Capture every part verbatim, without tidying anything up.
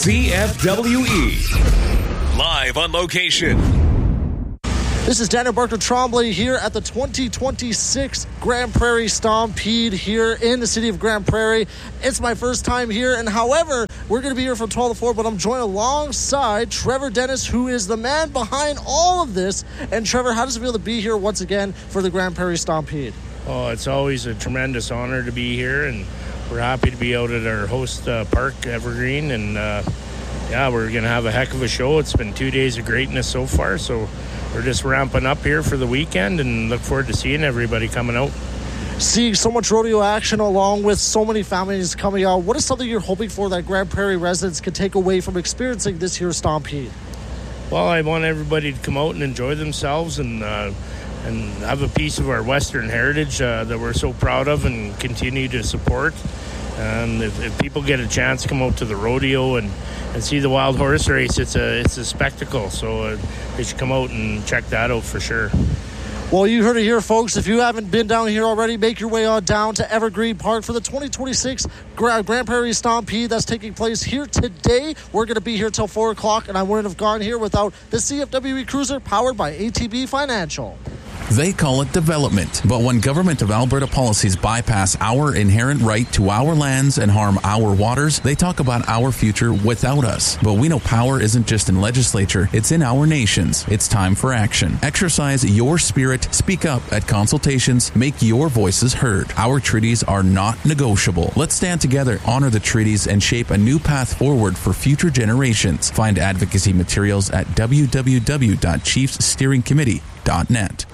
C F W E. Live on location. This is Daniel Barker Tremblay here at the twenty twenty-six Grand Prairie Stampede here in the city of Grand Prairie. It's my first time here, and however, we're going to be here from twelve to four, but I'm joined alongside Trevor Dennis, who is the man behind all of this. And Trevor, how does it feel to be here once again for the Grand Prairie Stampede? Oh, it's always a tremendous honor to be here, and we're happy to be out at our host uh, park, Evergreen, and uh, yeah, we're going to have a heck of a show. It's been two days of greatness so far, so we're just ramping up here for the weekend and look forward to seeing everybody coming out. Seeing so much rodeo action along with so many families coming out, what is something you're hoping for that Grand Prairie residents can take away from experiencing this year's Stampede? Well, I want everybody to come out and enjoy themselves and uh, and have a piece of our Western heritage uh, that we're so proud of and continue to support. And if, if people get a chance to come out to the rodeo and, and see the wild horse race, it's a it's a spectacle. So uh, they should come out and check that out for sure. Well, you heard it here, folks. If you haven't been down here already, make your way on down to Evergreen Park for the twenty twenty-six Grand Prairie Stampede that's taking place here today. We're going to be here till four o'clock, and I wouldn't have gone here without the C F W E Cruiser powered by A T B Financial. They call it development, but when Government of Alberta policies bypass our inherent right to our lands and harm our waters, they talk about our future without us. But we know power isn't just in legislature, it's in our nations. It's time for action. Exercise your spirit, speak up at consultations, make your voices heard. Our treaties are not negotiable. Let's stand together, honor the treaties, and shape a new path forward for future generations. Find advocacy materials at w w w dot chiefs steering committee dot net.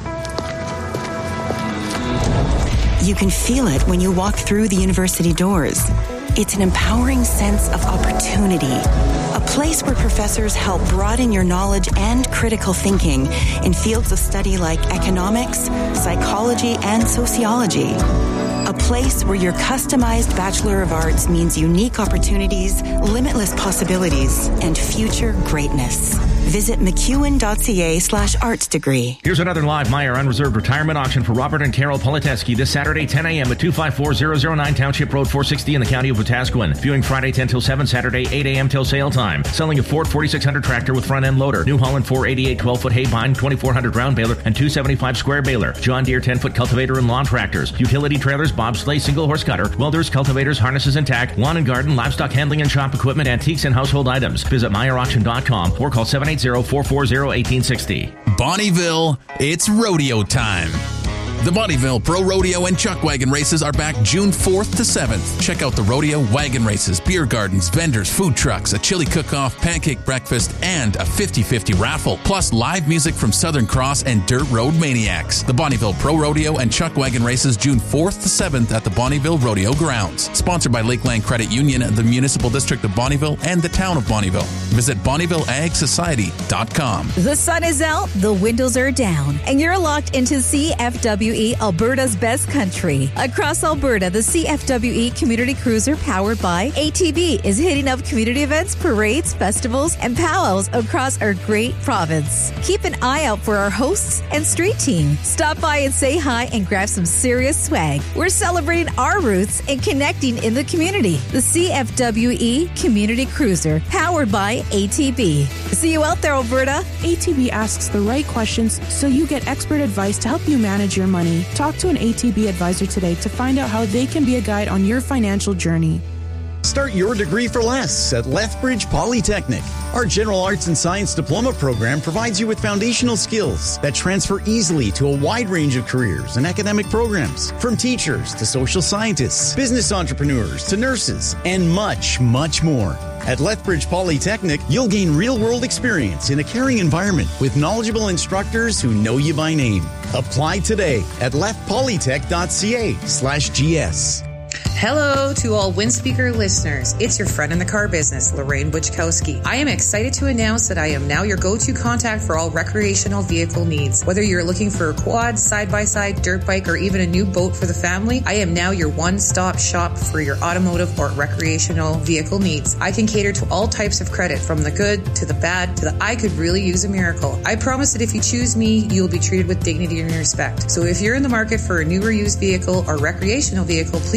You can feel it when you walk through the university doors. It's an empowering sense of opportunity, a place where professors help broaden your knowledge and critical thinking in fields of study like economics, psychology, and sociology. A place where your customized Bachelor of Arts means unique opportunities, limitless possibilities, and future greatness. Visit mcewen.ca slash arts degree. Here's another live Meyer Unreserved Retirement Auction for Robert and Carol Politeski this Saturday, ten a.m. at two five four zero zero nine Township Road four sixty in the county of Wetaskiwin. Viewing Friday ten till seven, Saturday eight a.m. till sale time. Selling a Ford forty-six hundred tractor with front-end loader, New Holland four eighty-eight twelve-foot hay bind, twenty-four hundred round baler, and two seventy-five square baler. John Deere ten-foot cultivator and lawn tractors. Utility trailers, bobsleigh, single horse cutter, welders, cultivators, harnesses and tack, lawn and garden, livestock handling and shop equipment, antiques and household items. Visit Meyer Auction dot com or call seven eight zero, four four zero, one eight six zero. Bonneville, it's rodeo time. The Bonneville Pro Rodeo and Chuck Wagon Races are back June fourth to seventh. Check out the rodeo, wagon races, beer gardens, vendors, food trucks, a chili cook-off, pancake breakfast, and a fifty-fifty raffle, plus live music from Southern Cross and Dirt Road Maniacs. The Bonneville Pro Rodeo and Chuck Wagon Races June fourth to seventh at the Bonneville Rodeo Grounds. Sponsored by Lakeland Credit Union, the Municipal District of Bonneville, and the Town of Bonneville. Visit Bonneville Ag Society dot com. The sun is out, the windows are down, and you're locked into C F W E, Alberta's best country. Across Alberta, the C F W E Community Cruiser powered by A T B is hitting up community events, parades, festivals, and powwows across our great province. Keep an eye out for our hosts and street team. Stop by and say hi and grab some serious swag. We're celebrating our roots and connecting in the community. The C F W E Community Cruiser powered by A T B. See you out there, Alberta. A T B asks the right questions so you get expert advice to help you manage your money. Talk to an A T B advisor today to find out how they can be a guide on your financial journey. Start your degree for less at Lethbridge Polytechnic. Our General Arts and Science Diploma program provides you with foundational skills that transfer easily to a wide range of careers and academic programs, from teachers to social scientists, business entrepreneurs to nurses, and much, much more. At Lethbridge Polytechnic, you'll gain real-world experience in a caring environment with knowledgeable instructors who know you by name. Apply today at lethpolytech.ca slash GS. Hello to all Windspeaker listeners. It's your friend in the car business, Lorraine Butchkowski. I am excited to announce that I am now your go-to contact for all recreational vehicle needs. Whether you're looking for a quad, side-by-side, dirt bike, or even a new boat for the family, I am now your one-stop shop for your automotive or recreational vehicle needs. I can cater to all types of credit, from the good to the bad to the I could really use a miracle. I promise that if you choose me, you'll be treated with dignity and respect. So if you're in the market for a new or used vehicle or recreational vehicle, please call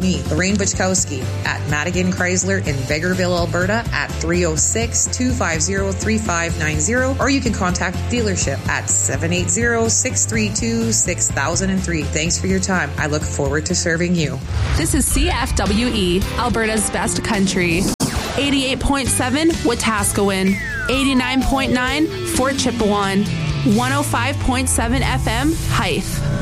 me, Lorraine Buchkowski, at Madigan Chrysler in Vegreville, Alberta at three oh six, two five zero, three five nine zero, or you can contact the dealership at seven eight zero, six three two, six thousand three. Thanks for your time. I look forward to serving you. This is C F W E, Alberta's best country. eighty-eight point seven, Wetaskiwin. eighty-nine point nine, Fort Chipewyan. one oh five point seven F M, Hythe.